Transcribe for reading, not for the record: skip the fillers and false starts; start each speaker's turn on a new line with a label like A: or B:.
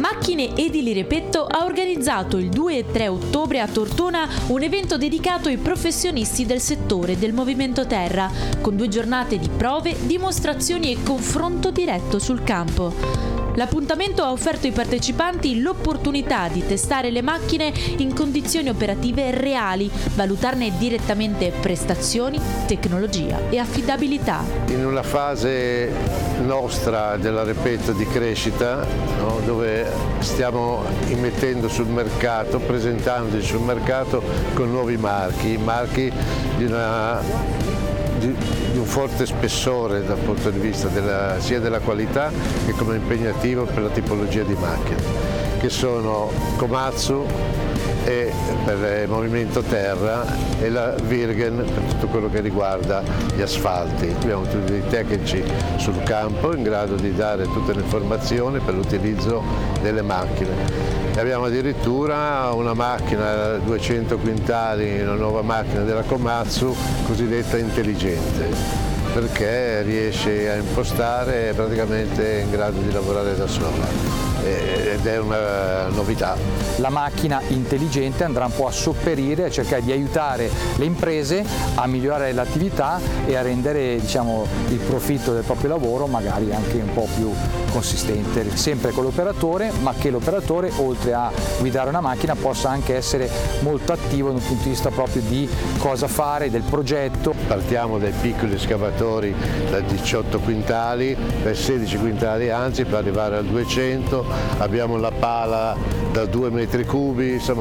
A: Macchine Edili Repetto ha organizzato il 2 e 3 ottobre a Tortona un evento dedicato ai professionisti del settore del movimento terra, con 2 giornate di prove, dimostrazioni e confronto diretto sul campo. L'appuntamento ha offerto ai partecipanti l'opportunità di testare le macchine in condizioni operative reali, valutarne direttamente prestazioni, tecnologia e affidabilità.
B: In una fase nostra della Repetto di crescita, no, dove stiamo immettendo sul mercato, presentandoci sul mercato con nuovi marchi di un forte spessore dal punto di vista sia della qualità che come impegnativo per la tipologia di macchine, che sono Komatsu e per il movimento terra e la Wirgen per tutto quello che riguarda gli asfalti. Abbiamo tutti dei tecnici sul campo in grado di dare tutte le informazioni per l'utilizzo delle macchine. E abbiamo addirittura una macchina 200 quintali, una nuova macchina della Komatsu cosiddetta intelligente, perché riesce a impostare, è praticamente in grado di lavorare da sola ed è una novità.
C: La macchina intelligente andrà un po' a sopperire, a cercare di aiutare le imprese a migliorare l'attività e a rendere, diciamo, il profitto del proprio lavoro magari anche un po' più consistente, sempre con l'operatore, ma che l'operatore oltre a guidare una macchina possa anche essere molto attivo dal punto di vista proprio di cosa fare, del progetto.
B: Partiamo dai piccoli escavatori da 18 quintali, per 16 quintali anzi, per arrivare al 200, abbiamo la pala da 2 metri cubi, insomma